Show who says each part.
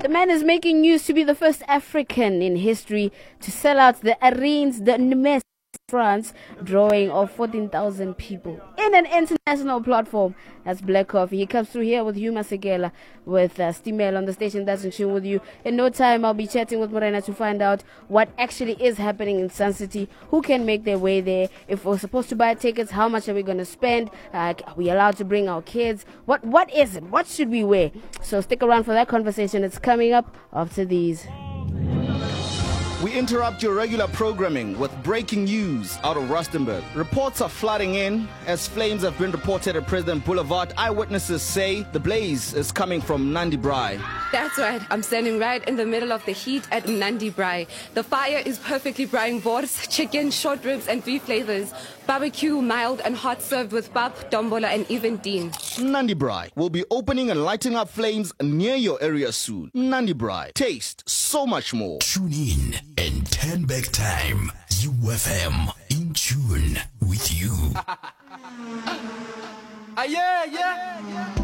Speaker 1: The man is making news to be the first African in history to sell out the Arenes de Nîmes, France, drawing of 14,000 people in an international platform. That's Black Coffee. He comes through here with Huma Segela with Stimel on the station that's in tune with you. In no time, I'll be chatting with Morena to find out what actually is happening in Sun City, who can make their way there, if we're supposed to buy tickets, how much are we going to spend, are we allowed to bring our kids, what is it, what should we wear? So stick around for that conversation. It's coming up after these.
Speaker 2: We interrupt your regular programming with breaking news out of Rustenburg. Reports are flooding in as flames have been reported at President Boulevard. Eyewitnesses say the blaze is coming from Nandi Braai.
Speaker 3: That's right. I'm standing right in the middle of the heat at Nandi Braai. The fire is perfectly braaiing boars, chicken, short ribs and beef flavors. Barbecue, mild and hot, served with pap, dombola and even dean.
Speaker 2: Nandi Braai will be opening and lighting up flames near your area soon. Nandi Braai. Taste so much more.
Speaker 4: Tune in and turn back time. UFM in tune with you.
Speaker 5: Yeah.